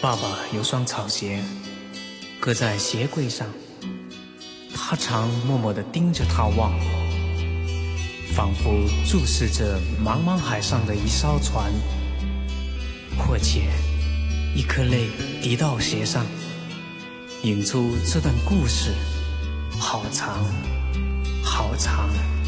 爸爸有双草鞋，搁在鞋柜上，他常默默地盯着它望，仿佛注视着茫茫海上的一艘船，或且一颗泪滴到鞋上，引出这段故事好长好长。